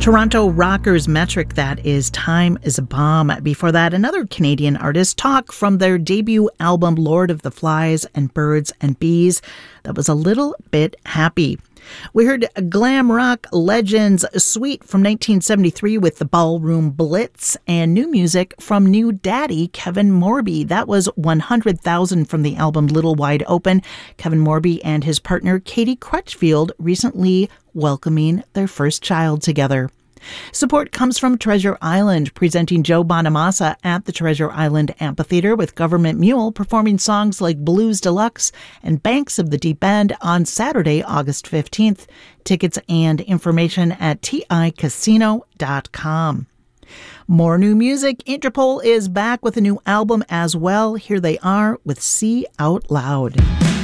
Toronto rockers Metric, that is Time is a Bomb. Before that, another Canadian artist, Talk, from their debut album Lord of the Flies and Birds and Bees. That was A Little Bit Happy. We heard glam rock legends Sweet from 1973 with the Ballroom Blitz, and new music from new daddy Kevin Morby. That was 100,000 from the album Little Wide Open. Kevin Morby and his partner Katie Crutchfield recently welcoming their first child together. Support comes from Treasure Island, presenting Joe Bonamassa at the Treasure Island Amphitheater with Government Mule performing songs like Blues Deluxe and Banks of the Deep End on Saturday, August 15th. Tickets and information at ticasino.com. More new music. Interpol is back with a new album as well. Here they are with See Out Loud.